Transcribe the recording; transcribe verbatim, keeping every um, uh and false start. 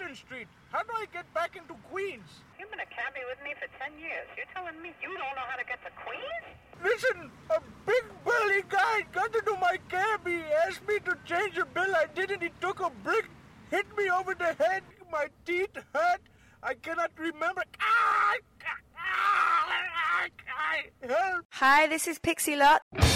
Union Street. How do I get back into Queens? You've been a cabbie with me for ten years. You're telling me you don't know how to get to Queens? Listen, a big burly guy got into my cab. He asked me to change a bill. I didn't. He took a brick, hit me over the head. My teeth hurt. I cannot remember. Ah! Ah! Ah! Help! Hi, this is Pixie Lott.